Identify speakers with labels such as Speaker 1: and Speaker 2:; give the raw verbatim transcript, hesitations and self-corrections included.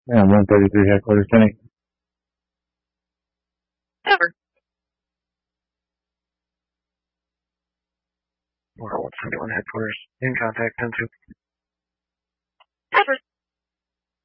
Speaker 1: Yeah, one thirty-three headquarters, Kenny.
Speaker 2: Ever. one twenty-one headquarters. In contact, ten two.